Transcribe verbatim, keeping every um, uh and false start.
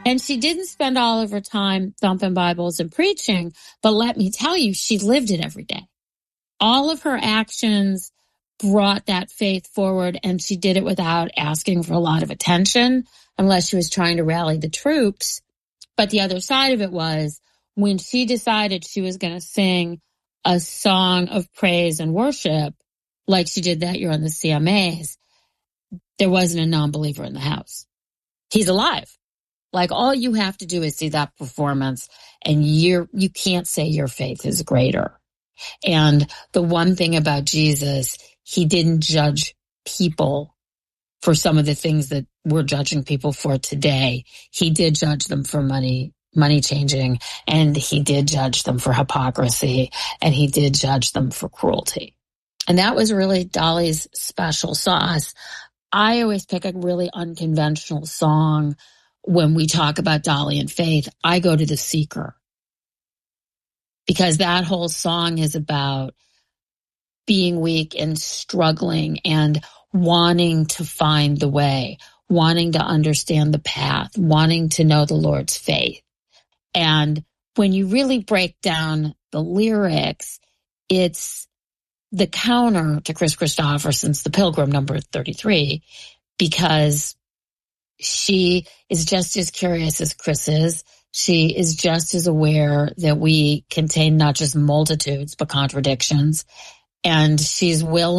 And she didn't spend all of her time thumping Bibles and preaching, but let me tell you, she lived it every day. All of her actions brought that faith forward, and she did it without asking for a lot of attention, unless she was trying to rally the troops. But the other side of it was, when she decided she was going to sing a song of praise and worship, like she did that year on the C M As, there wasn't a non-believer in the house. He's alive. Like, all you have to do is see that performance, and you're, you can't say your faith is greater. And the one thing about Jesus, he didn't judge people for some of the things that we're judging people for today. He did judge them for money, money changing, and he did judge them for hypocrisy, and he did judge them for cruelty. And that was really Dolly's special sauce. I always pick a really unconventional song when we talk about Dolly and faith. I go to The Seeker, because that whole song is about being weak and struggling and wanting to find the way, wanting to understand the path, wanting to know the Lord's faith. And when you really break down the lyrics, it's the counter to Kris Kristofferson's The Pilgrim, number thirty-three, because she is just as curious as Kris is. She is just as aware that we contain not just multitudes, but contradictions. And she's willing